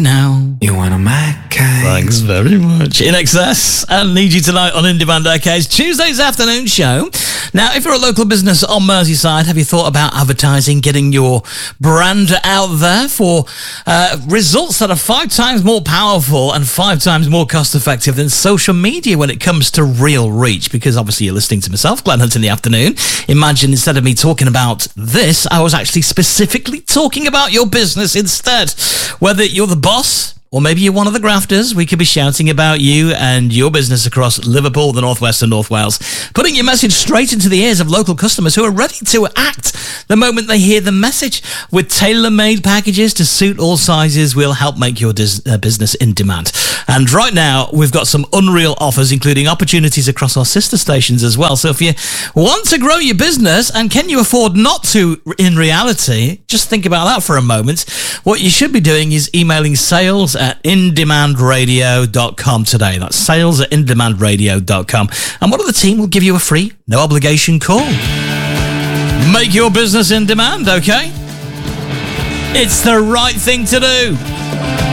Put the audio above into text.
Now. You want a Mac? Thanks very much. In Excess and Need You Tonight on In Demand Arcade's Tuesday's afternoon show. Now, if you're a local business on Merseyside, have you thought about advertising, getting your brand out there for results that are 5 times more powerful and 5 times more cost effective than social media when it comes to real reach? Because obviously you're listening to myself, Glenn Hunt, in the afternoon. Imagine instead of me talking about this, I was actually specifically talking about your business instead. Whether you're the boss, or maybe you're one of the grafters, we could be shouting about you and your business across Liverpool, the Northwest and North Wales, putting your message straight into the ears of local customers who are ready to act the moment they hear the message. With tailor-made packages to suit all sizes, we'll help make your business in demand. And right now, we've got some unreal offers, including opportunities across our sister stations as well. So if you want to grow your business, and can you afford not to in reality, just think about that for a moment. What you should be doing is emailing sales at indemandradio.com today. That's sales at indemandradio.com. And one of the team will give you a free, no obligation call. Make your business in demand, okay? It's the right thing to do.